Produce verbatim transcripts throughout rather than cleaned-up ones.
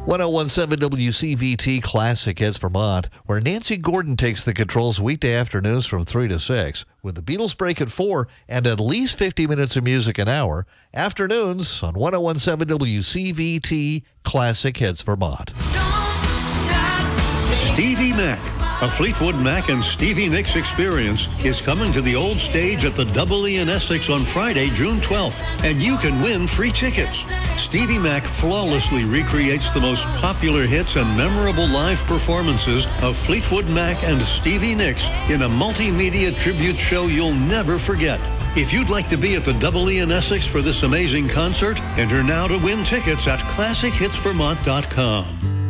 one oh one seven W C V T Classic Hits Vermont, where Nancy Gordon takes the controls weekday afternoons from three to six, with the Beatles break at four and at least fifty minutes of music an hour. Afternoons on one oh one seven W C V T Classic Hits Vermont. Stevie Mac, a Fleetwood Mac and Stevie Nicks experience, is coming to the old stage at the Double E in Essex on Friday, June twelfth, and you can win free tickets. Stevie Mac flawlessly recreates the most popular hits and memorable live performances of Fleetwood Mac and Stevie Nicks in a multimedia tribute show you'll never forget. If you'd like to be at the Double E in Essex for this amazing concert, enter now to win tickets at classic hits vermont dot com.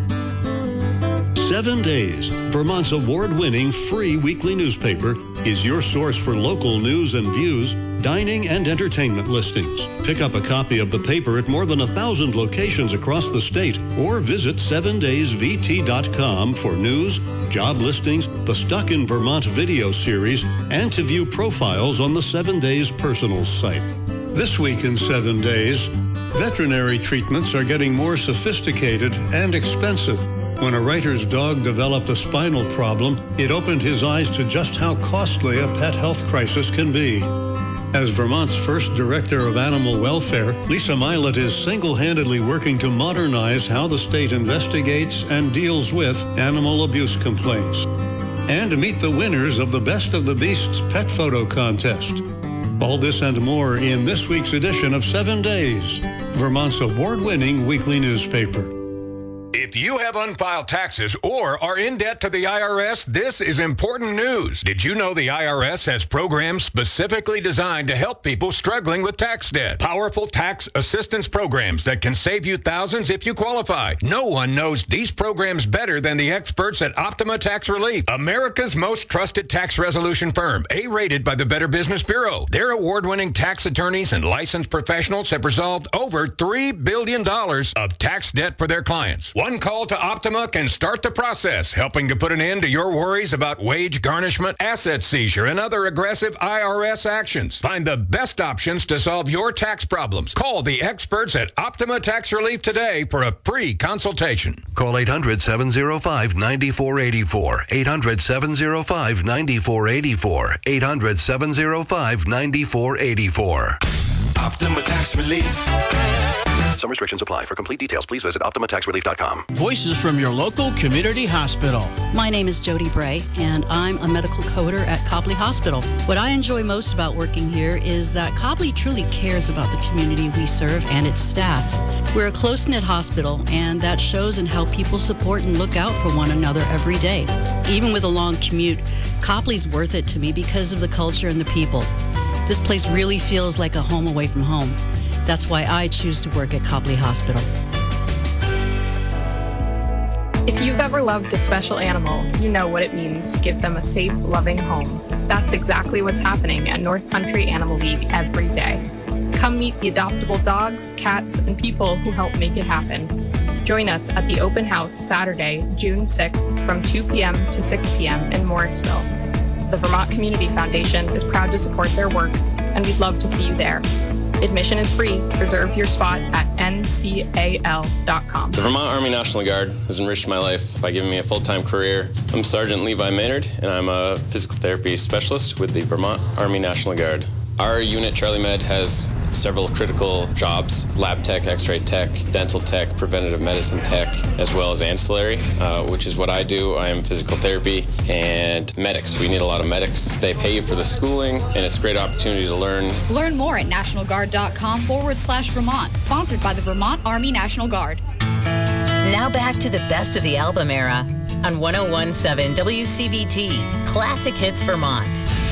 Seven Days, Vermont's award-winning free weekly newspaper, is your source for local news and views, dining and entertainment listings. Pick up a copy of the paper at more than a thousand locations across the state or visit seven days v t dot com for news, job listings, the Stuck in Vermont video series, and to view profiles on the Seven Days Personals site. This week in Seven Days, veterinary treatments are getting more sophisticated and expensive. When a writer's dog developed a spinal problem, it opened his eyes to just how costly a pet health crisis can be. As Vermont's first director of animal welfare, Lisa Milet is single-handedly working to modernize how the state investigates and deals with animal abuse complaints. And meet the winners of the Best of the Beasts Pet Photo Contest. All this and more in this week's edition of Seven Days, Vermont's award-winning weekly newspaper. If you have unfiled taxes or are in debt to the I R S, this is important news. Did you know the I R S has programs specifically designed to help people struggling with tax debt? Powerful tax assistance programs that can save you thousands if you qualify. No one knows these programs better than the experts at Optima Tax Relief, America's most trusted tax resolution firm, A-rated by the Better Business Bureau. Their award-winning tax attorneys and licensed professionals have resolved over three billion dollars of tax debt for their clients. One call to Optima can start the process, helping to put an end to your worries about wage garnishment, asset seizure, and other aggressive I R S actions. Find the best options to solve your tax problems. Call the experts at Optima Tax Relief today for a free consultation. Call eight hundred, seven oh five, nine four eight four. eight hundred, seven oh five, nine four eight four. eight hundred, seven oh five, nine four eight four. Optima Tax Relief. Some restrictions apply. For complete details, please visit optima tax relief dot com. Voices from your local community hospital. My name is Jody Bray, and I'm a medical coder at Copley Hospital. What I enjoy most about working here is that Copley truly cares about the community we serve and its staff. We're a close-knit hospital, and that shows in how people support and look out for one another every day. Even with a long commute, Copley's worth it to me because of the culture and the people. This place really feels like a home away from home. That's why I choose to work at Copley Hospital. If you've ever loved a special animal, you know what it means to give them a safe, loving home. That's exactly what's happening at North Country Animal League every day. Come meet the adoptable dogs, cats, and people who help make it happen. Join us at the open house Saturday, June sixth from two p.m. to six p.m. in Morrisville. The Vermont Community Foundation is proud to support their work, and we'd love to see you there. Admission is free. Reserve your spot at N C A L dot com. The Vermont Army National Guard has enriched my life by giving me a full-time career. I'm Sergeant Levi Maynard, and I'm a physical therapy specialist with the Vermont Army National Guard. Our unit, Charlie Med, has several critical jobs: lab tech, x-ray tech, dental tech, preventative medicine tech, as well as ancillary, uh, which is what I do. I am physical therapy and medics. We need a lot of medics. They pay you for the schooling, and it's a great opportunity to learn. Learn more at national guard dot com forward slash Vermont. Sponsored by the Vermont Army National Guard. Now back to the best of the album era on one oh one seven W C V T Classic Hits Vermont.